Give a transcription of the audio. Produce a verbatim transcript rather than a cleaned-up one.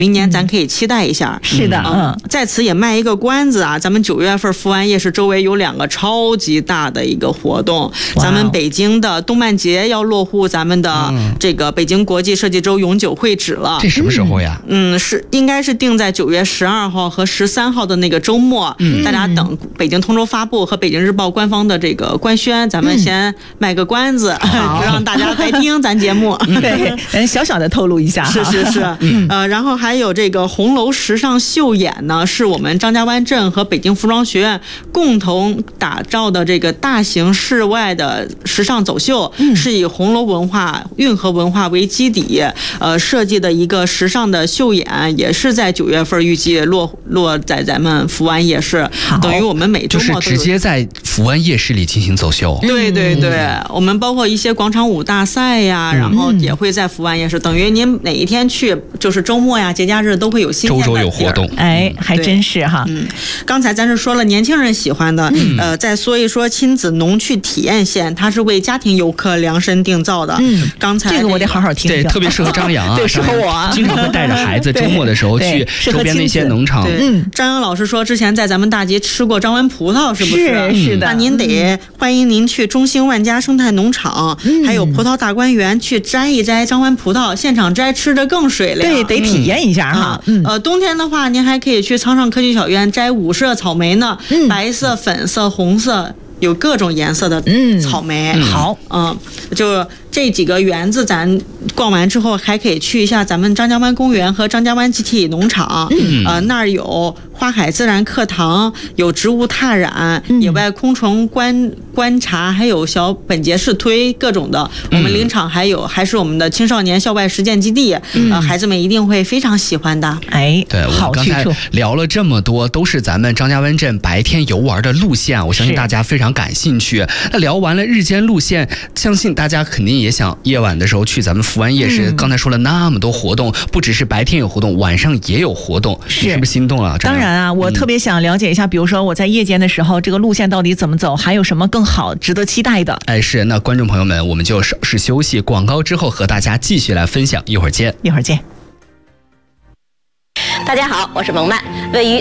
明年咱可以期待一下。 是的， 嗯，在此也卖一个关子啊，咱们九月份福安夜市周围有两个超级大的一个活动，咱们北京的动漫节要落户咱们的这个北京国际设计周永久会址了。 这什么时候呀？ 嗯，是应该是定在九月十二号和十三号的那个周末。嗯，大家等北京通州发布和北京日报官方的这个官宣，咱们先卖个关子，不让大家白听咱节目。 对，咱小小的透露一下。 是是是，呃，然后还有这个红楼时尚秀演呢，是我们张家湾镇和北京服装学院共同打造的这个大型室外的时尚走秀，嗯、是以红楼文化、运河文化为基底，呃，设计的一个时尚的秀演，也是在九月份预计落落在咱们福安夜市，等于我们每周末就是直接在福安夜市里进行走秀。 对对对，嗯、我们包括一些广场舞大赛呀，嗯、然后也会在福安夜市，等于您哪一天去，就是周末呀、节假日都会有新鲜的周周有活动。 哎，还真是哈。 嗯，刚才咱是说了年轻人喜欢的，嗯、呃，再说一说亲子农趣体验线，它是为家庭游客量身定造的。嗯，刚才、 这个我得好好听听。 对，特别适合张扬啊， 对，适合我啊， 经常会带着孩子周末的时候去周边的一些农场。 嗯，张扬老师说之前在咱们大集吃过张湾葡萄，是不是？ 是是的。 那您得欢迎您去中兴万家生态农场，嗯、还有葡萄大观园去摘一摘张湾葡萄，现场摘吃的更水灵。 对，得体验一下哈。 嗯，呃，冬天的话，您还可以去苍上科技小院摘五色草莓呢，嗯、白色、粉色、红色。有各种颜色的草莓， 嗯、好， 嗯，就这几个园子，咱逛完之后还可以去一下咱们张家湾公园和张家湾集体农场，嗯、呃，那儿有花海自然课堂，有植物踏染、嗯、野外昆虫观观察，还有小本节式推各种的。我们林场还有还是我们的青少年校外实践基地，嗯、呃，孩子们一定会非常喜欢的。 哎， 对，我们刚才聊了这么多，都是咱们张家湾镇白天游玩的路线，我相信大家非常感兴趣。那聊完了日间路线，相信大家肯定也想夜晚的时候去咱们福安夜市。嗯、刚才说了那么多活动，不只是白天有活动，晚上也有活动，是你是不是心动了？ 当然啊，我特别想了解一下，嗯、比如说我在夜间的时候，这个路线到底怎么走，还有什么更好、值得期待的？ 哎，是。那观众朋友们，我们就稍事休息，广告之后和大家继续来分享，一会儿见， 一会儿见。 大家好，我是蒙曼，位于